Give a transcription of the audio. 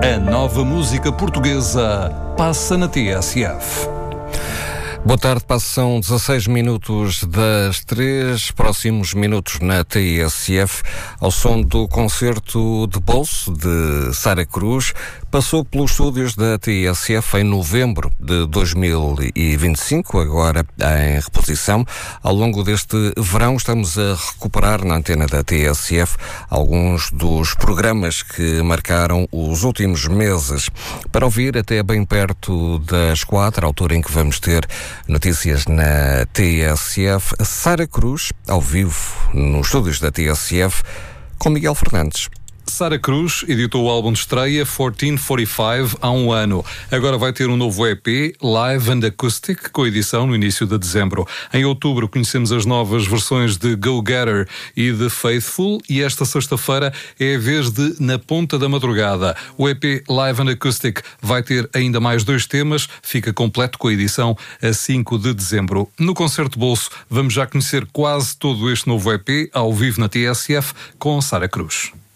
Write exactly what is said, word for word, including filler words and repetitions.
A nova música portuguesa passa na T S F. Boa tarde, passam dezasseis minutos das três, próximos minutos na T S F, ao som do concerto de bolso de Sara Cruz. Passou pelos estúdios da T S F em novembro de dois mil e vinte e cinco, agora em reposição. Ao longo deste verão estamos a recuperar na antena da T S F alguns dos programas que marcaram os últimos meses. Para ouvir até bem perto das quatro, a altura em que vamos ter notícias na T S F, Sara Cruz, ao vivo, nos estúdios da T S F, com Miguel Fernandes. Sara Cruz editou o álbum de estreia quatorze quarenta e cinco há um ano. Agora vai ter um novo E P, Live and Acoustic, com edição no início de dezembro. Em outubro conhecemos as novas versões de Go Getter e de Faithful, e esta sexta-feira é a vez de Na Ponta da Madrugada. O E P Live and Acoustic vai ter ainda mais dois temas, fica completo com a edição a cinco de dezembro. No concerto de bolso vamos já conhecer quase todo este novo E P, ao vivo na T S F, com Sara Cruz.